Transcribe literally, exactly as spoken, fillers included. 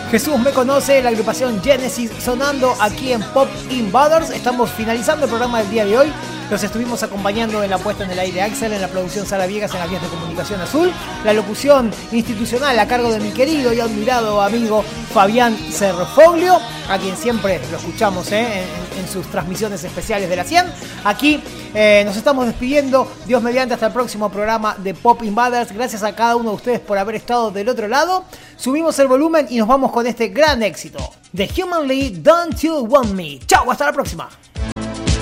Jesús me conoce, la agrupación Genesis sonando aquí en Pop Invaders. Estamos finalizando el programa del día de hoy. Los estuvimos acompañando en la puesta en el aire Axel, en la producción Sara Viegas, en las vías de comunicación Azul, la locución institucional a cargo de mi querido y admirado amigo Fabián Cerfoglio, a quien siempre lo escuchamos ¿eh? en, en sus transmisiones especiales de la cien. Aquí eh, nos estamos despidiendo, Dios mediante, hasta el próximo programa de Pop Invaders. Gracias a cada uno de ustedes por haber estado del otro lado. Subimos el volumen y nos vamos con este gran éxito de Humanly Don't You Want Me. Chau, hasta la próxima.